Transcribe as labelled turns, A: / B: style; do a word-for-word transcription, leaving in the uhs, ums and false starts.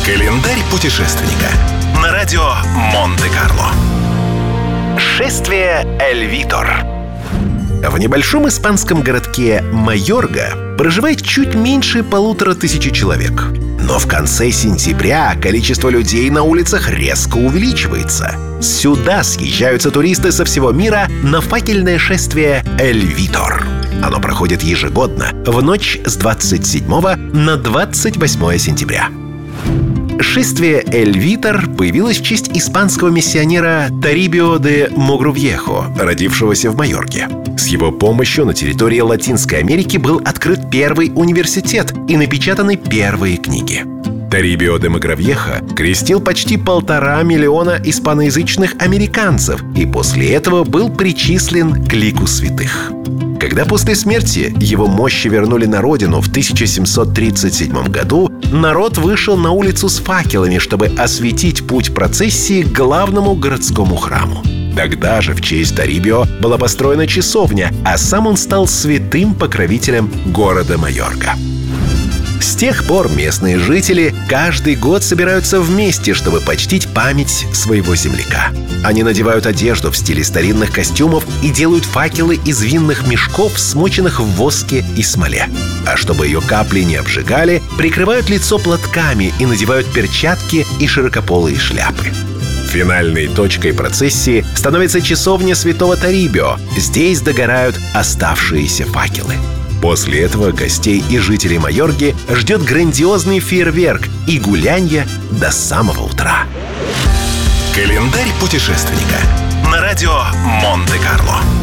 A: Календарь путешественника на радио Монте-Карло. Шествие Эль-Витор. В небольшом испанском городке Майорга проживает чуть меньше полутора тысячи человек. Но в конце сентября количество людей на улицах резко увеличивается. Сюда съезжаются туристы со всего мира на факельное шествие Эль-Витор. Оно проходит ежегодно в ночь с двадцать седьмого на двадцать восьмое сентября. Шествие Эль-Витор появилось в честь испанского миссионера Торибио де Могрувьехо, родившегося в Майорге. С его помощью на территории Латинской Америки был открыт первый университет и напечатаны первые книги. Торибио де Могрувьехо крестил почти полтора миллиона испаноязычных американцев и после этого был причислен к лику святых. Когда после смерти его мощи вернули на родину в тысяча семьсот тридцать седьмом году, народ вышел на улицу с факелами, чтобы осветить путь процессии к главному городскому храму. Тогда же в честь Торибио была построена часовня, а сам он стал святым покровителем города Майорга. С тех пор местные жители каждый год собираются вместе, чтобы почтить память своего земляка. Они надевают одежду в стиле старинных костюмов и делают факелы из винных мешков, смоченных в воске и смоле. А чтобы ее капли не обжигали, прикрывают лицо платками и надевают перчатки и широкополые шляпы. Финальной точкой процессии становится часовня святого Торибио. Здесь догорают оставшиеся факелы. После этого гостей и жителей Майорги ждет грандиозный фейерверк и гулянье до самого утра. Календарь путешественника на радио Монте-Карло.